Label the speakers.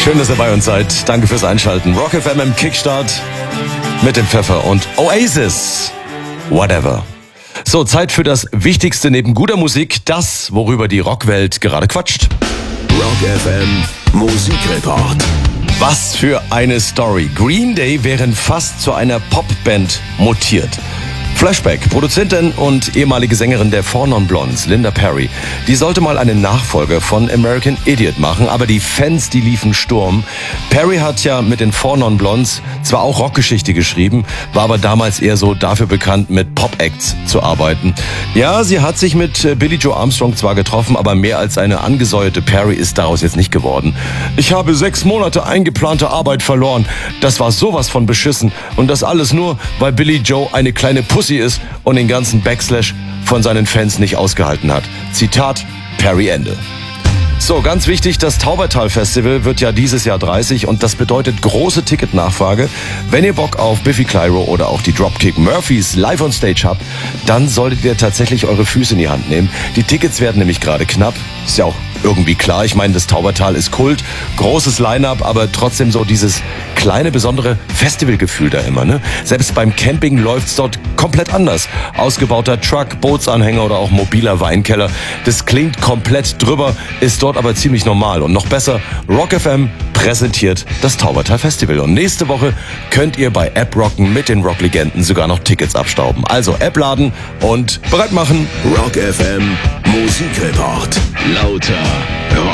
Speaker 1: Schön, dass ihr bei uns seid. Danke fürs Einschalten. Rock FM im Kickstart mit dem Pfeffer und Oasis. Whatever. So, Zeit für das Wichtigste neben guter Musik, das, worüber die Rockwelt gerade quatscht.
Speaker 2: Rock FM Musikreport.
Speaker 1: Was für eine Story. Green Day wären fast zu einer Popband mutiert. Flashback, Produzentin und ehemalige Sängerin der Four Non Blondes, Linda Perry, die sollte mal einen Nachfolger von American Idiot machen, aber die Fans, die liefen Sturm. Perry hat ja mit den Four Non Blondes zwar auch Rockgeschichte geschrieben, war aber damals eher so dafür bekannt, mit Pop-Acts zu arbeiten. Ja, sie hat sich mit Billie Joe Armstrong zwar getroffen, aber mehr als eine angesäuerte Perry ist daraus jetzt nicht geworden. Ich habe 6 Monate eingeplante Arbeit verloren. Das war sowas von beschissen. Und das alles nur, weil Billie Joe eine kleine Pussy ist und den ganzen Backslash von seinen Fans nicht ausgehalten hat. Zitat Perry Ende. So, ganz wichtig, das Taubertal-Festival wird ja dieses Jahr 30 und das bedeutet große Ticketnachfrage. Wenn ihr Bock auf Biffy Clyro oder auch die Dropkick Murphys live on stage habt, dann solltet ihr tatsächlich eure Füße in die Hand nehmen. Die Tickets werden nämlich gerade knapp. Ist ja auch irgendwie klar. Ich meine, das Taubertal ist Kult, großes Line-Up, aber trotzdem so dieses kleine, besondere Festivalgefühl da immer, ne? Selbst beim Camping läuft's dort komplett anders. Ausgebauter Truck, Bootsanhänger oder auch mobiler Weinkeller. Das klingt komplett drüber, ist dort aber ziemlich normal. Und noch besser, Rock FM präsentiert das Taubertal Festival. Und nächste Woche könnt ihr bei App Rocken mit den Rocklegenden sogar noch Tickets abstauben. Also App laden und bereit machen.
Speaker 2: Rock FM Musikreport. Lauter